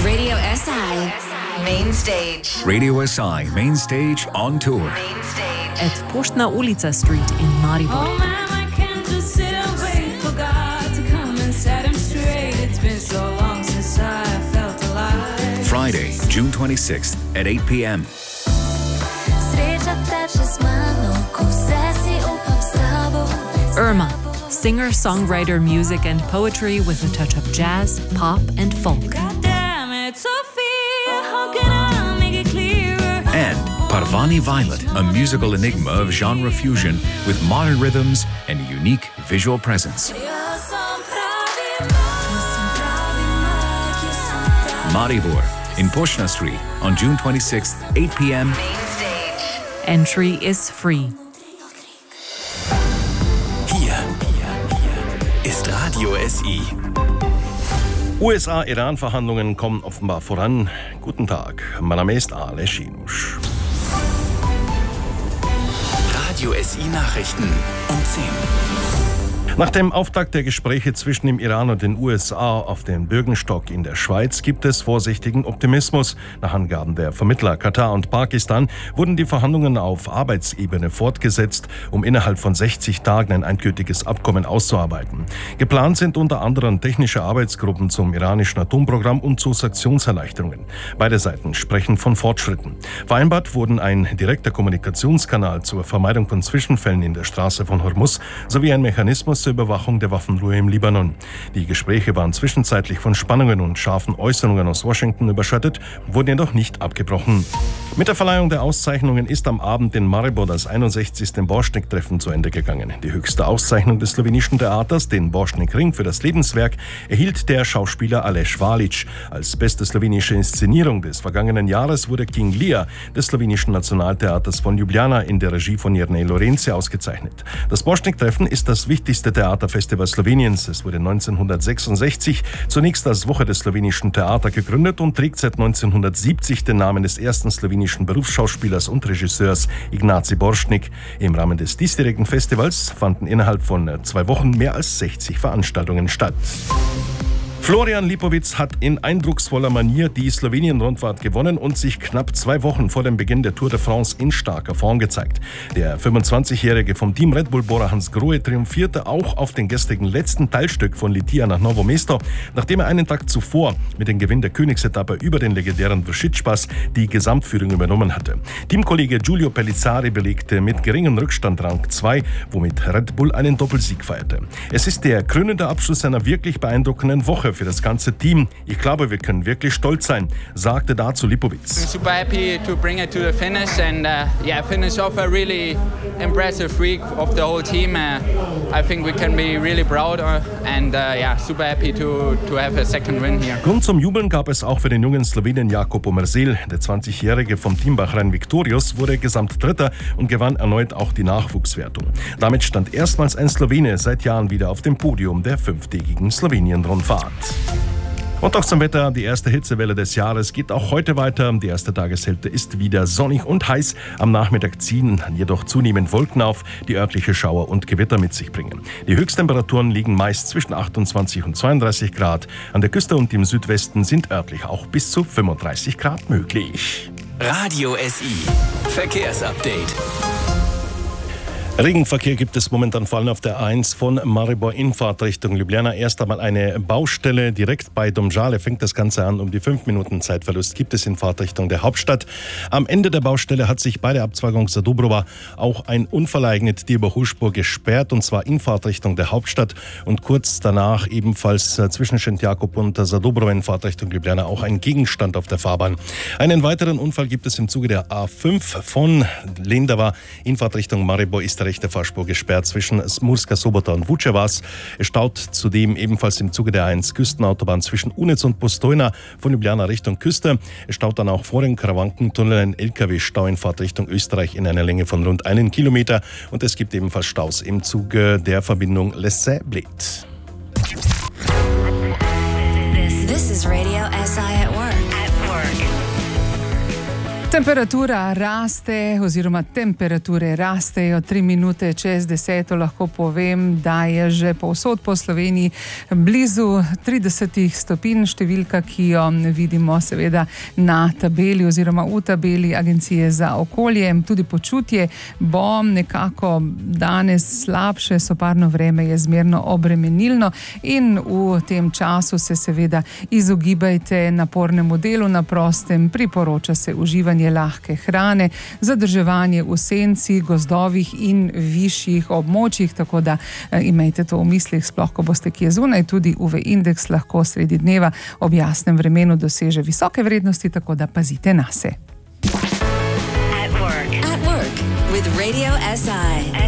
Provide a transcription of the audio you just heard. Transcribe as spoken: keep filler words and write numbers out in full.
Radio S I Main Stage. Radio S I Main Stage on tour. Main Stage. At Postna Ulica Street in Maribor. Oh man, I can't just sit and wait for God to come and set him straight. It's been so long since I felt alive. Friday, June twenty-sixth at eight p.m. Irma, singer, songwriter, music and poetry with a touch of jazz, pop and folk. God damn it, Sophia, how can I make it clearer? And Parvani Violet, a musical enigma of genre fusion with modern rhythms and a unique visual presence. Maribor in Postna Street on June twenty-sixth, eight p.m. Main Stage. Entry is free. Hier ist Radio S I. U S A-Iran-Verhandlungen kommen offenbar voran. Guten Tag, mein Name ist Ale Schinusch. Radio S I-Nachrichten um zehn. Nach dem Auftakt der Gespräche zwischen dem Iran und den U S A auf dem Bürgenstock in der Schweiz gibt es vorsichtigen Optimismus. Nach Angaben der Vermittler Katar und Pakistan wurden die Verhandlungen auf Arbeitsebene fortgesetzt, um innerhalb von sechzig Tagen ein endgültiges Abkommen auszuarbeiten. Geplant sind unter anderem technische Arbeitsgruppen zum iranischen Atomprogramm und zu Sanktionserleichterungen. Beide Seiten sprechen von Fortschritten. Vereinbart wurden ein direkter Kommunikationskanal zur Vermeidung von Zwischenfällen in der Straße von Hormuz sowie ein Mechanismus zur Überwachung der Waffenruhe im Libanon. Die Gespräche waren zwischenzeitlich von Spannungen und scharfen Äußerungen aus Washington überschattet, wurden jedoch nicht abgebrochen. Mit der Verleihung der Auszeichnungen ist am Abend in Maribor das einundsechzigste Borštnik-Treffen zu Ende gegangen. Die höchste Auszeichnung des slowenischen Theaters, den Borštnik-Ring für das Lebenswerk, erhielt der Schauspieler Aleš Valič. Als beste slowenische Inszenierung des vergangenen Jahres wurde King Lear des slowenischen Nationaltheaters von Ljubljana in der Regie von Jernej Lorenzi ausgezeichnet. Das Borštnik-Treffen ist das wichtigste Theaterfestival Sloweniens. Es wurde neunzehnhundertsechsundsechzig zunächst als Woche des slowenischen Theater gegründet und trägt seit neunzehnhundertsiebzig den Namen des ersten slowenischen Berufsschauspielers und Regisseurs Ignacy Borštnik. Im Rahmen des diesjährigen Festivals fanden innerhalb von zwei Wochen mehr als sechzig Veranstaltungen statt. Florian Lipovic hat in eindrucksvoller Manier die Slowenien-Rundfahrt gewonnen und sich knapp zwei Wochen vor dem Beginn der Tour de France in starker Form gezeigt. Der fünfundzwanzigjährige vom Team Red Bull Bora Hans Grohe triumphierte auch auf den gestrigen letzten Teilstück von Litia nach Novo Mesto, nachdem er einen Tag zuvor mit dem Gewinn der Königsetappe über den legendären Vršicpass die Gesamtführung übernommen hatte. Teamkollege Giulio Pellizzari belegte mit geringem Rückstand Rang zwei, womit Red Bull einen Doppelsieg feierte. Es ist der krönende Abschluss einer wirklich beeindruckenden Woche für das ganze Team. Ich glaube, wir können wirklich stolz sein, sagte dazu Lipovic. I'm super happy to bring it to the finish and uh, yeah, finish off a really impressive week of the whole team. Uh, I think we can be really proud uh, and uh, yeah, super happy to to have a second win here. Grund zum Jubeln gab es auch für den jungen Slowenen Jakob Omersel. Der zwanzigjährige vom Team Bahrain Victorious wurde Gesamtdritter und gewann erneut auch die Nachwuchswertung. Damit stand erstmals ein Slowene seit Jahren wieder auf dem Podium der fünftägigen Slowenien-Rundfahrt. Und auch zum Wetter. Die erste Hitzewelle des Jahres geht auch heute weiter. Die erste Tageshälfte ist wieder sonnig und heiß. Am Nachmittag ziehen jedoch zunehmend Wolken auf, die örtliche Schauer und Gewitter mit sich bringen. Die Höchsttemperaturen liegen meist zwischen achtundzwanzig und zweiunddreißig Grad. An der Küste und im Südwesten sind örtlich auch bis zu fünfunddreißig Grad möglich. Radio S I Verkehrsupdate. Regenverkehr gibt es momentan vor allem auf der A eins von Maribor in Fahrtrichtung Ljubljana. Erst einmal eine Baustelle direkt bei Domžale fängt das Ganze an. Um die fünf Minuten Zeitverlust gibt es in Fahrtrichtung der Hauptstadt. Am Ende der Baustelle hat sich bei der Abzweigung Zadubrova auch ein Unfall ereignet. Die Überholspur gesperrt und zwar in Fahrtrichtung der Hauptstadt. Und kurz danach ebenfalls zwischen Šentjakov und Zadubrova in Fahrtrichtung Ljubljana auch ein Gegenstand auf der Fahrbahn. Einen weiteren Unfall gibt es im Zuge der A fünf von Lendava in Fahrtrichtung Maribor. Ist der rechte Fahrspur gesperrt zwischen Murska Sobota und Vučevac. Es staut zudem ebenfalls im Zuge der A eins Küstenautobahn zwischen Unec und Postojna von Ljubljana Richtung Küste. Es staut dann auch vor dem Karawankentunnel ein L K W-Stau in Fahrtrichtung Österreich in einer Länge von rund einen Kilometer. Und es gibt ebenfalls Staus im Zuge der Verbindung Lessay-Bled. This is Radio S I at work. At work. Temperatura raste oziroma temperature rastejo tri minute čez deseto, lahko povem, da je že povsod po Sloveniji blizu tridesetih stopinj, številka, ki jo vidimo seveda na tabeli oziroma v tabeli Agencije za okolje. Tudi počutje bo nekako danes slabše, soparno vreme je zmerno obremenilno in v tem času se seveda izogibajte napornemu delu na prostem, priporoča se uživanje lahke hrane, zadrževanje v senci, gozdovih in višjih območjih, tako da imejte to v mislih, sploh ko boste kje zunaj. Tudi U V indeks lahko sredi dneva ob jasnem vremenu doseže visoke vrednosti, tako da pazite nase. At work. At work with Radio S I.